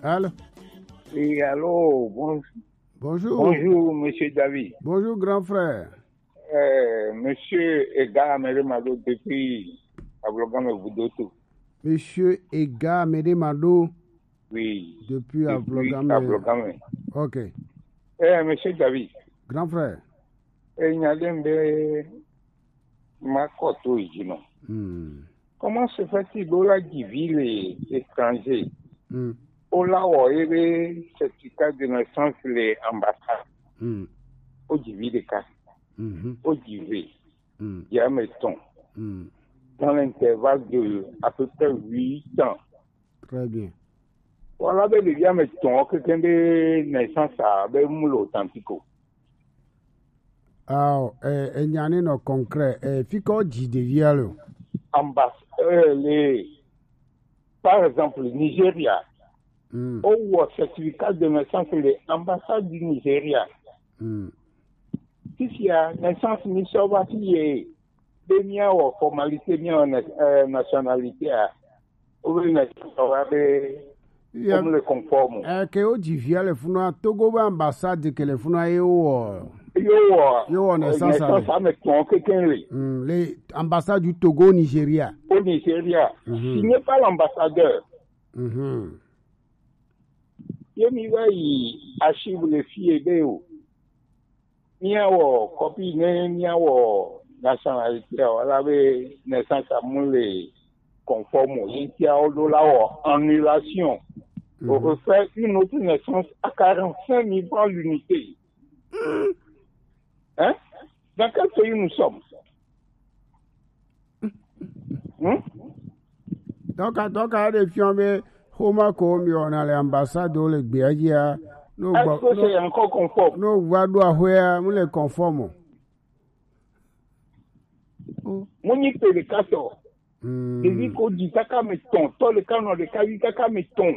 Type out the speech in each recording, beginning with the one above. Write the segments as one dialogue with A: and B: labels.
A: Allô?
B: Oui, allô,
A: bonjour.
B: Bonjour, monsieur David.
A: Bonjour, grand frère.
B: Monsieur Ega Mado depuis Ablogame Boudoto.
A: Monsieur Ega Mado.
B: Oui.
A: Depuis Ablogame. Ok.
B: Monsieur David.
A: Grand frère.
B: Comment se fait-il que les étrangers au certificat de naissance les ambassades au Divi cas au Divi mettons dans l'intervalle de à peu près 8 ans.
A: Très bien.
B: Voilà, ben mettons que quelqu'un de naissance à Moule Authentico.
A: Ah, il y a un concret. Fico Divialo.
B: Par exemple, le Nigeria. Ou certificat de naissance les ambassades du Nigeria. Si il y a naissance Nisova qui est bien ou formalité bien nationalité ou une comme le conforme.
A: Que au divia le funa Togo ambassade que le funa yo naissance les ambassades du Togo Nigeria.
B: Au Nigeria. Il n'est pas l'ambassadeur. Il archive les filles d'eux. Niawo copie niawo nationalité voilà naissance à les conforme il y a annulation on refait une autre naissance à 45 000 francs l'unité. Hein? Dans quel pays nous sommes?
A: Donc à des films Homa comme on a l'ambassade ou le Biagia.
B: Est-ce que c'est encore conforme?
A: Non, Vadua Huea, nous les conformons.
B: Mon yipé de 14. Je dis qu'on dit caca mettons. Toi, le canon de caca mettons.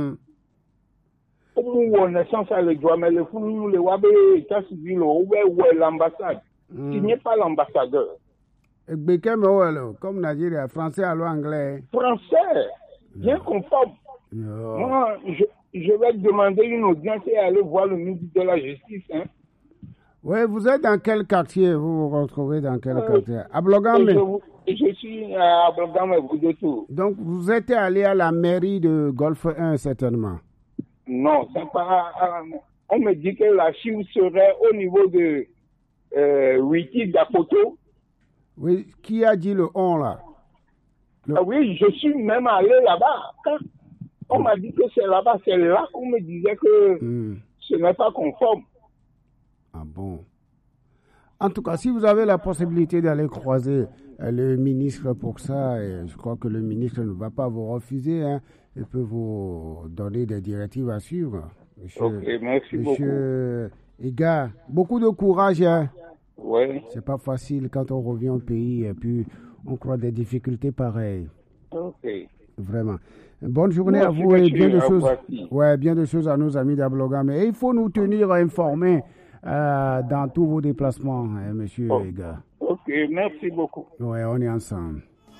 B: Au naissance à le droit, mais le fou, nous, le wabé, état civil, où est l'ambassade? Il n'y a pas l'ambassadeur.
A: Comme Nigeria, français à l'anglais.
B: Français, bien conforme. Moi, je vais demander une audience et aller voir le ministre de la Justice. Hein.
A: Oui, vous êtes dans quel quartier? Vous vous retrouvez dans quel quartier? À Ablogame.
B: Je suis à Ablogame Boudoto.
A: Donc, vous êtes allé à la mairie de Golfe 1, certainement?
B: Non, c'est pas. On me dit que l'archive serait au niveau de Wiki d'Apoto.
A: Oui, qui a dit le 1 là?
B: Oui, je suis même allé là-bas. On m'a dit que c'est là-bas, c'est là qu'on me disait que ce n'est pas conforme.
A: Ah bon? En tout cas, si vous avez la possibilité d'aller croiser le ministre pour ça, et je crois que le ministre ne va pas vous refuser, hein, il peut vous donner des directives à suivre.
B: Merci beaucoup.
A: Ega, beaucoup de courage. Hein.
B: Oui.
A: C'est pas facile quand on revient au pays et puis on croit des difficultés pareilles.
B: Ok.
A: Vraiment. Bonne journée à vous et bien de choses. Ouais, bien de choses à nos amis d'Ablogame. Et il faut nous tenir informés dans tous vos déplacements, hein, monsieur Ega.
B: Ok, merci beaucoup.
A: Ouais, on est ensemble.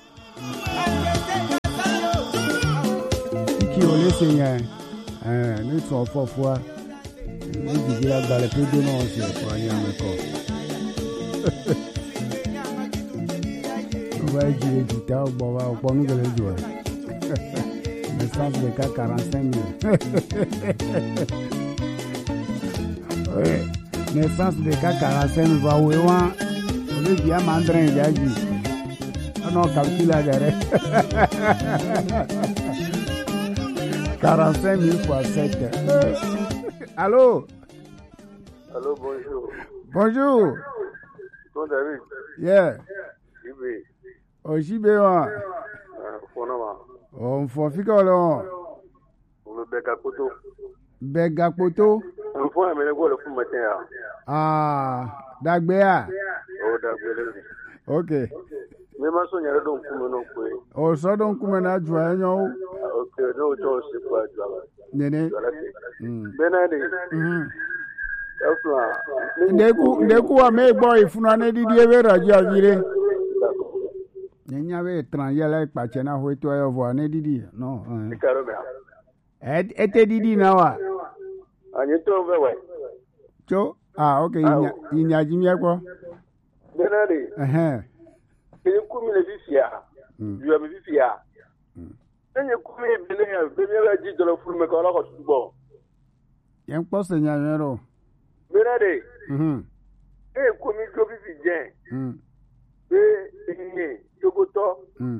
A: Qui on est Seigneur? Nous sommes parfois. Nous disons là dans les plus de noms, c'est pour aller en école. On va dire du temps, on va pour nous de les jouer. Naissance de cas 45 000. Oui, naissance de cas 45 000. Va où est-ce on est bien mandrin, j'ai dit. On a calculé derrière. 45 000 fois 7. Allô?
C: Allô, bonjour.
A: Bonjour.
C: Bon, David.
A: Yeah.
C: Jibé.
A: Oh, Jibé, wa.
C: Fonama.
A: On faut fiquer là.
C: On le Bega Koto.
A: Bega Koto.
C: On faut amener le fou matin.
A: Ah, Dagbea.
C: Oh, Dagbea.
A: Ok.
C: Mais ma soeur, elle donc pour non quoi.
A: Oh, ça donc comme on a joué non.
C: Ok, non, c'est pas jouer.
A: Nene.
C: Benade.
A: Ndeku wa me boy funa ne didi e radio avire. Nyanya we étranger là pa chena ho to e vo ne didi. Non. Ete didi na wa.
C: Anyi to vewe.
A: Cho. Okay, inya jimia kwa.
C: Benade. Kini kumi le fifia. Yo me fifia. Enye kumi bele ya, bele ya ji dolo fulu me ko la ko tubo.
A: Yen pose nya yero.
C: Benade. Kumi ko fifi jen. Enye togoto.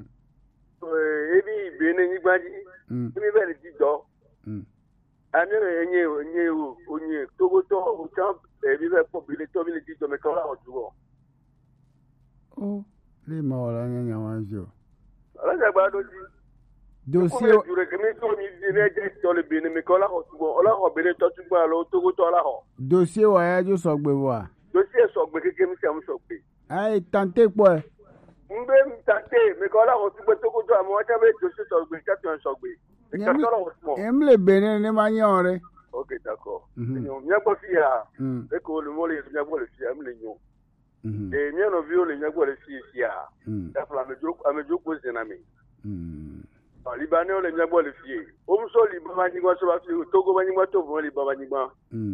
C: Ebi bene ni gbaji. Mi bele ji do. Ami onye togoto o champ ebi be pobile to mi le ji do me ko la ko tubo.
A: Oh, les morts là, nya wanjo.
C: Ala ja gba doji.
A: Dossier
C: jure ke mi to mi dire je to le bene me ko la ko tubo. Ola ko bene to tubo lo togoto la ho.
A: Dossier wa ya jo sogbe wa.
C: Dossier sogbe keke mi se am sogbe.
A: Ai tante po.
C: Mbe mi tante me ko la ko tubo togoto amo wa be dossier sogbe ka to sogbe.
A: Emle bene ne ma nyore.
C: OK, d'accord. Nya gbo fi ya. E ko le mo le nya gbo le fi ya mi le nyo. Et mien no viol le nyagwa le fi ya. Da fla me joko zenami. Libanais le nyagwa le fi. O mso libaba nyigwa so ba fi Togo ba nyigwa to bo libaba nyigwa.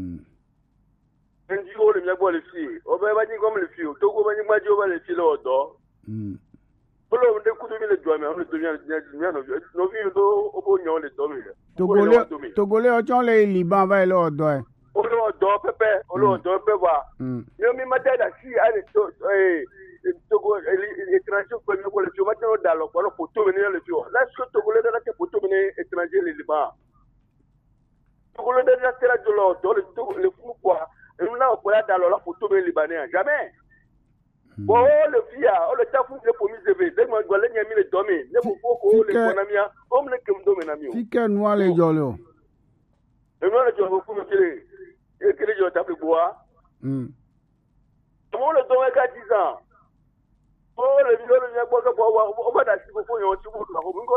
C: Enji o le nyagwa le fi. O ba nyigwa le fi. Togo ba nyigwa jo ba le fi lo do. Bolo de kudu mi le do mi, on le do mi no vi do o bo nyon le do mi.
A: Togolais o chon le Liban ba lo do e.
C: Olo pepe wa. Yo mi mata da si ale to Togo étranger ko mi ko le fi mata da lo ko photo mi le fi. La so Togolais da ke photo mi étranger le Liban. Togolais da tera de lo do le fu quoi. Et là on la da lo la photo mi libanais jamais. Bon le fia, o le tafu le pomi zebe, de mo gole nya mi le domi, ne mo ko le konamia, o me kem do me na mi o.
A: Fika noa le jolo.
C: E mo le jolo ku mi kele. Et que les gens tapent bois. Comment le don est qu'à 10 ans? Oh, le viol de Niagua, on va d'acheter pour vous, on va vous la robe,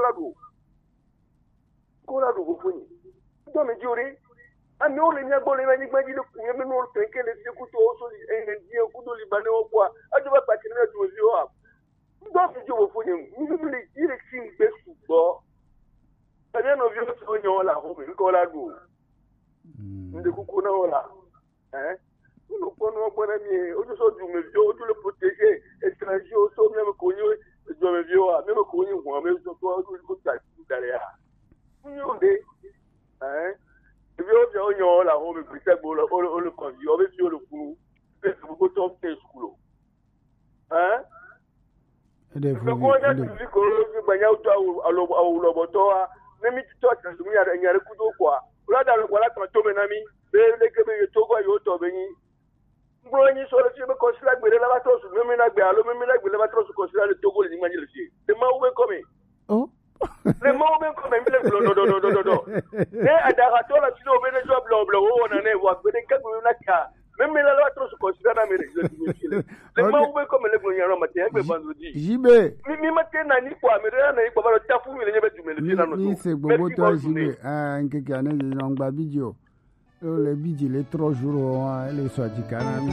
C: Colado, vous pouvez. Dans mes durées, à nous, les Niagua, les Maniques, le coup, même nous, le trinquet, les couteaux, un indien, coup de Libanais au poids, à deux pas tirer de nos yeux. Dans mes jours, vous pouvez, nous, les directions, best football. Ça vient nos vieux soignants, la robe, Colado. Nous coucou là. Hein? Nous prenons bon ami, au lieu de me vieux, au lieu de protéger, étranger, au sommet, même connu, je me vieux, même connu, moi, même sur toi, au lieu de derrière. Nous dit, hein? Et bien, on a la robe, puis c'est bon, on le conduit, on veut sur le coup, c'est beaucoup de temps, c'est school. Hein? Le point de vue que le bagnat à l'obotoa, même si tu as soumis à un coup de quoi. Là, dans le voilà, quand tu es ami, les Québécois, Togo, et Yoto, Béni. Brogni sur le film, consulat, mais la batros, même la gueule, même la gueule, la batros, consulat, le Togo, les images, les mains ouvertes comme.
A: Oh,
C: les mains ouvertes comme, non. Et à Darato, la suite, on met les jobs blancs, on en est, voir, mais les cas, on a qu'à. Même la batros, consulat, les mains ouvertes comme les Brogniens, matin, mais vendredi.
A: JB.
C: Mi matin, n'a quoi, mais rien n'est pas le tafou, mais il n'y a pas du
A: mal. Ni c'est beau, toi, JB. Un quelqu'un, il en bas vidéo. Le bidji, les 3 jours, les soins du canal,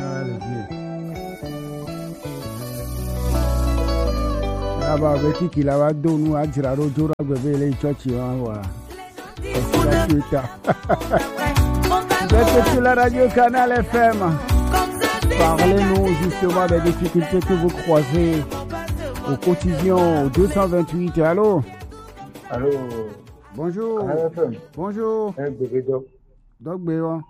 A: là-bas, avec qui l'a donné à Giraro, Jura, bébé, les chochis, voilà. Vous êtes sur la radio Canal FM. Parlez-nous justement des difficultés que vous croisez au quotidien au 228. Allô?
D: Allô?
A: Bonjour. Bonjour. Donc, Béo.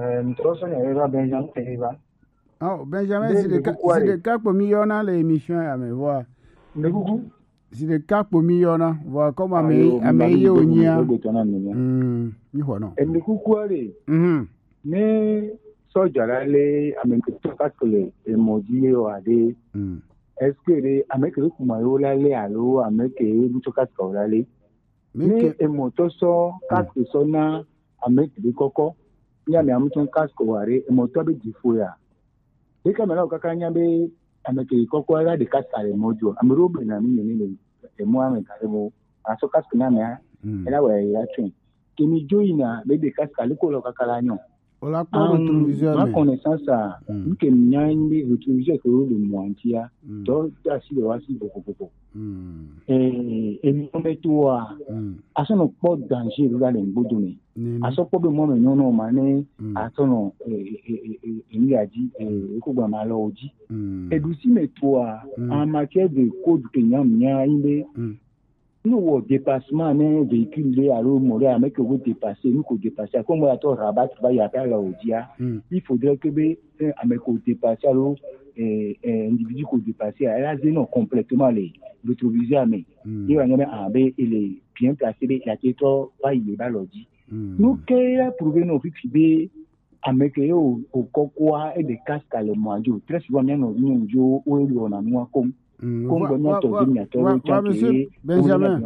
A: Oh, Benjamin, c'est le cas pour millionnaire l'émission à me voir. C'est le cas pour millionnaire. Voir comment améliorer au nia.
D: Le coucou, mais sojarale amekutokakole emoji oade est-ce ameke kumayola le alo ameke mutokakole mais emoto so kasko sona ameke bikoko nyame amuton kasko ware emoto be difoya e kamera okakanya be ameke bikoko ala de kaskale mojo amrobe na mini emo ameka emo aso kasko nyame ela wa ya twen kimi joina be de kaskale ko lo kakalanyo
A: On l'a pas rétroviseur.
D: Ma connaissance, que n'y rétroviseur que le moitié, donc si le voici beaucoup. Et nous mettons à son pas danger dans les beaux données. À son problème, moi, non, mané, à son il a dit, et qu'on va malheureusement. Et aussi, mais toi, en matière de code que n'y nous au dépassement d'un véhicule à l'eau mourir avec que vous dépassez nous qu'on dépasse comme on a tout rabat va y avoir là au dia il faudrait que avec qu'on dépasse à l'eau individu qu'on dépasse à la zone complètement les rétroviseurs mais il va y avoir un B il est bien placé il a été trop va y va l'odi nous qu'est prouver nos fixer avec au cocoa et des casques à le mojo très souvent nous jo ou on a nous comme
A: monsieur Benjamin.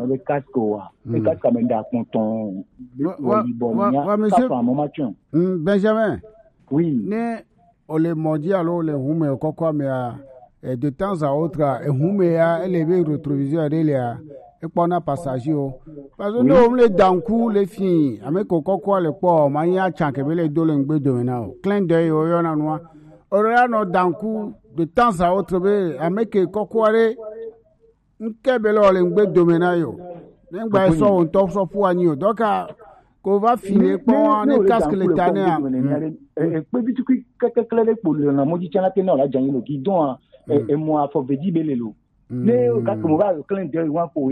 A: Benjamin.
D: Oui.
A: Ne ole modi alors le hume kokwa mais de temps à autre hume ya élevé rétroviseur là et pona passager parce que nous les dankou les filles avec kokwa le po mania chankebe le dole ngbe domena clin d'œil o yona noa ora no dankou de temps à autre avec kokware nkebele ole ngbe domena yo ngba so on top so pour anio donc qu'on va filer pour ne casque le tanner
D: pe bitu ki kekele pour le na modi tana tena la jangi lo ki don et moi faut vedi belelo mais quand on va clin d'œil wa pour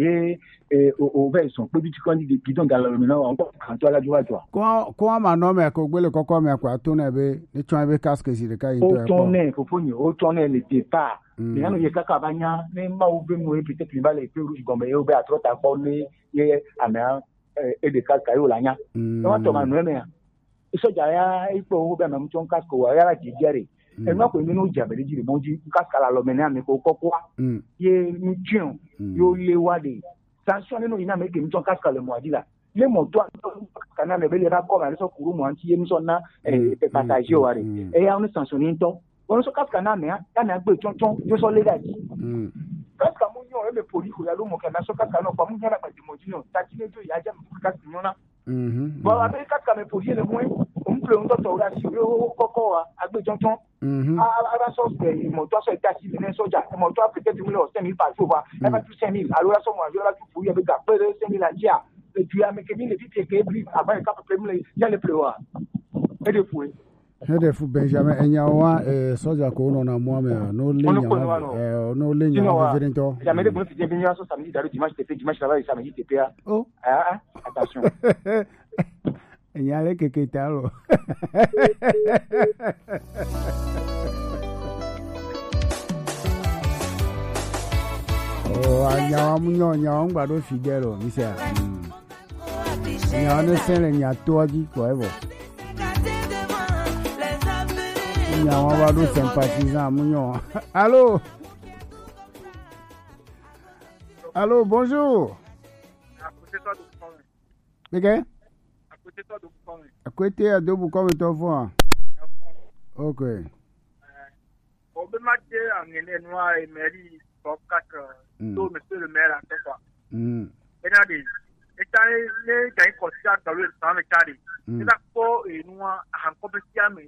D: au version pe bitu quand dit qui don dans le maintenant encore quand toi la joie toi
A: quoi ma nom e ko gbele kokko me kwa to na be ni tun be casque si de ka yin to e
D: ko foni o tourner le départ les gens y kaka banya ne ma ou be mo peut-être il va les peu rouge gombe yo be à trop ta bonne ye amia et de casque yo la nya donc to ma no me so ja ipo wo be na mton casque wa ya la jijere e ma ko nínú jabere ji le bonji casque la lo mena me ko kokwa ye ni tun yo le wade sanction nínú ina me ke mton casque le mo adila le mo to kana me be le ra ko ma so kuru mo anti ye mi so na passager wa re e ya on sanction ni to on so casque na me kana gbe tonton yo so le daji casque mo yo e me poli ko ya lo mo kana so casque na pa mo nyana pa di mo ji no ta ti ne jo ya ja mo casque nyona bon avec casque me poli le mo on peut on to ra si yo koko wa agbe tonton ara so pe mo to so ta si ne soja mo to peut-être mi lo 5000 par jour va e va tout 5000 alors là so mo yo la tu pour y be ga pe 5000 a dia et puis avec que mi le vite que bri avant le cap premier il y a le pleuvoir et de fouet
A: Hede fu Benjamin enyawa soja ko no na mo me no lenya no lenya na virinto
D: jamais de bon fi bien so samedi dans le dimanche travail samedi TPA
A: oh
D: attention
A: enyale keketalo oh anyawa munyo nyawa ngbado fidelo misia nyawa ne sele nya toji ko ebo nyawa bado sympathisant munyo allô bonjour Bege à côté à deux comme toi fois OK
C: on peut marcher en noir et mairie pour 4 tout monsieur le maire à quoi et les gains conscients dans le carré c'est là pour et nous en compétition mais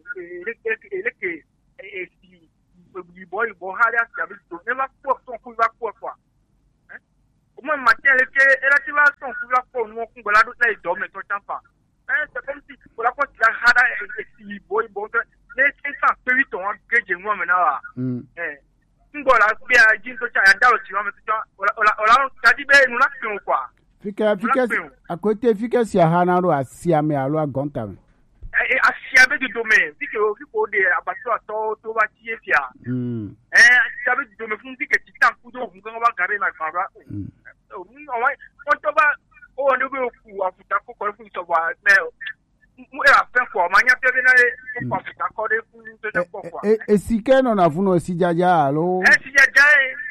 C: et si le boy haria qui avait donné la pour son coup va quoi au moins matin elle a tiré son coup va pour nous qu'on va la doter dormir tout le temps c'est comme si pour la fois tu as hada et si boy bon les 500 8 ton que j'ai moi maintenant ngola bia jinto cha ya dalo ti wa meto ola tadi be nu la pin kwa
A: fika à côté fika si hana ro asia me alo agonta
C: asia be du domaine fiko de abatu to ba tie fia asia be du domaine fun fika ti tan ku do fun kan ba gare na fara o wa to ba o ndo be ku afuta ko ko fun so ba me mu e afen ko ma nya tebe na ko afuta ko de fun to de ko kwa
A: e sike no na fun o si jaja alo
C: si jaja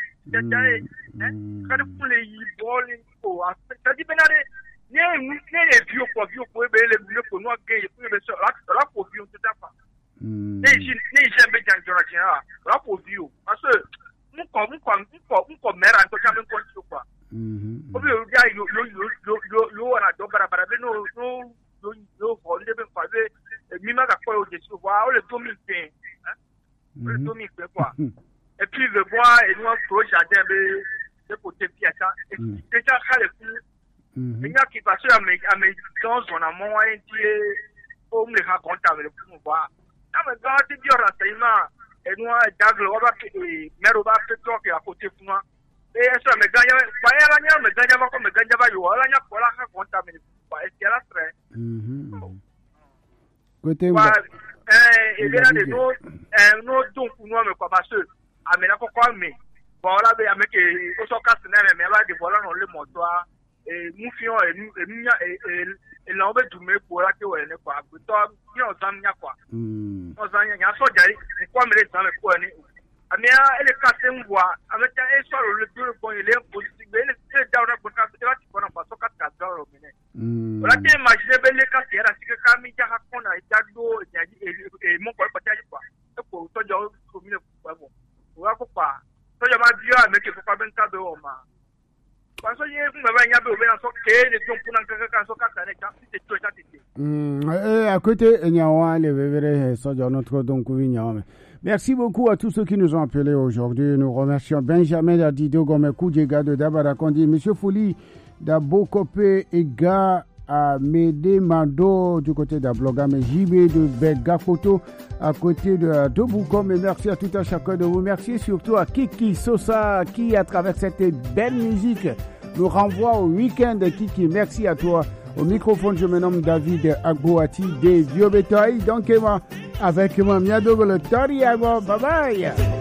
C: kada kule yi boli ko tadi benare ne bio ko be le ko no ge ku be so la ko bio to dafa ne be jan jora jira la ko bio parce mu ko mera to cha men ko ti kwa obi o ja yo na do bara be no ho nde be fa be mi ma ga ko quoi, on le tourne bien. On le tourne bien, quoi. Et puis, le bois, et nous, on fait jardin, de côté pièce. Et c'est ça, le coup. Il y a qui passe à mes dans son amont, un petit, on me raconte avec le coup, quoi. Non, mais quand tu dis renseignement, et nous, Dagle, on va faire, mais on va faire toi qui est à côté de moi. Et ça me gagne, pas rien, me gagne pas comme me gagne pas, yo, là, il y a quoi là, raconte avec le coup, et c'est là, très.
A: Côté,
C: et là, les autres, donc, nous, on me quoi, parce que, à mes là, pourquoi, mais, voilà, mais, au soit casse, mais là, des voilà, on le montre, et nous, fions, et là, on va tout mettre pour la théo, et quoi, toi, il y a un temps, quoi. On s'en y a, soit d'aller, et quoi, mais les temps, mais quoi, mais elle est cassée, on voit, avec un soir, le deux, bon, il est positif, mais il est dans la bonne carte, là, tu vois, pas, soit 4 dans le mine. Voilà, tu imagines, les casses, il y a la Camille, il y a un a été d'eau, et mon quoi, peut-être, quoi. Et pour toi, il y a une commune, bon, voilà, pas. Toi, il y a ma vie, mais qu'il faut pas bien de homme. Parce que, il y a un peu de les gens pour
A: à côté, il y a les bébés, ça, notre donc, merci beaucoup à tous ceux qui nous ont appelés aujourd'hui. Nous remercions Benjamin Dadido Gomekou, Djega de Dabarakondi, Monsieur Fouli d'Abokopé et Ga à Médé Mado du côté d'Abloga, mais JB de Bega Photo à côté de Boukom. Et merci à tout un chacun de vous. Merci surtout à Kiki Sosa qui, à travers cette belle musique, nous renvoie au week-end. Kiki, merci à toi. Au microphone, je me nomme David Agbouati des Vieux Bétail. Donc, avec moi, Miadogo le Toriago. Bye bye.